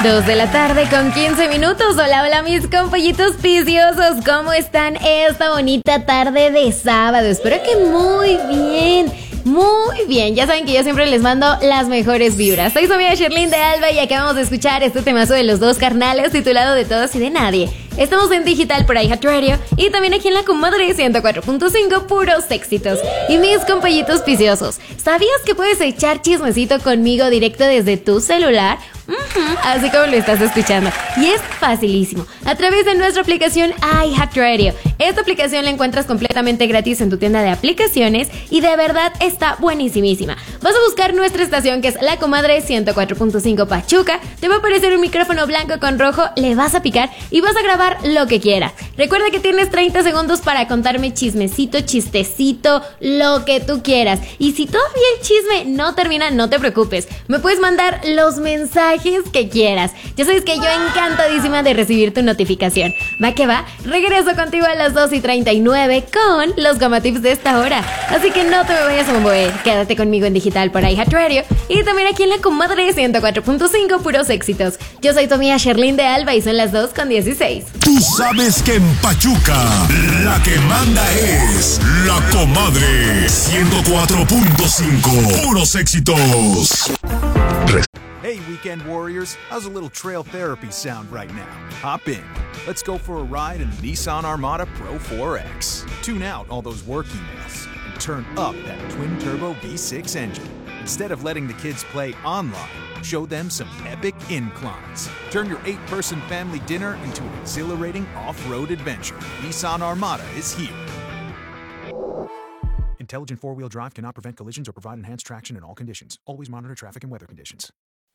2 de la tarde con 15 minutos. Hola, hola mis compollitos viciosos. ¿Cómo están esta bonita tarde de sábado? Espero que muy bien. Muy bien, ya saben que yo siempre les mando las mejores vibras. Soy su amiga Sherlyn de Alba y acabamos de escuchar este temazo de los dos carnales titulado De Todos y de Nadie. Estamos en digital por iHeartRadio y también aquí en la comadre 104.5, puros éxitos. Y mis compollitos viciosos, ¿sabías que puedes echar chismecito conmigo directo desde tu celular? Así como lo estás escuchando. Y es facilísimo, a través de nuestra aplicación iHeartRadio. Esta aplicación la encuentras completamente gratis en tu tienda de aplicaciones y de verdad está buenísimísima. Vas a buscar nuestra estación, que es la comadre 104.5 Pachuca. Te va a aparecer un micrófono blanco con rojo, le vas a picar y vas a grabar lo que quieras. Recuerda que tienes 30 segundos para contarme chismecito, chistecito, lo que tú quieras. Y si todavía el chisme no termina, no te preocupes, me puedes mandar los mensajes que quieras. Ya sabes que yo encantadísima de recibir tu notificación. Va que va, regreso contigo a las 2:39 con los Gomatips de esta hora. Así que no te me vayas a mover, quédate conmigo en digital por iHeartRadio y también aquí en la comadre 104.5, puros éxitos. Yo soy tu amiga Sherlyn de Alba y son las 2:16. Tú sabes que en Pachuca la que manda es la comadre 104.5, puros éxitos. Hey, weekend warriors, how's a little trail therapy sound right now? Hop in. Let's go for a ride in the Nissan Armada Pro 4X. Tune out all those work emails and turn up that twin-turbo V6 engine. Instead of letting the kids play online, show them some epic inclines. Turn your 8-person family dinner into an exhilarating off-road adventure. Nissan Armada is here. Intelligent four-wheel drive cannot prevent collisions or provide enhanced traction in all conditions. Always monitor traffic and weather conditions.